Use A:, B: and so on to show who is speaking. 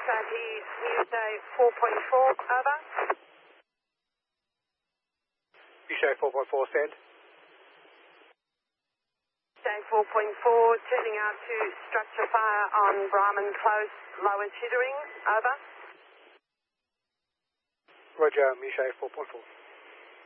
A: that he's Tuesday 4.4, over.
B: Tuesday 4.4, send.
A: Tuesday 4.4, turning out to structure fire on Brahman Close, Lower Chittering, over.
B: Roger, Miche 4.4.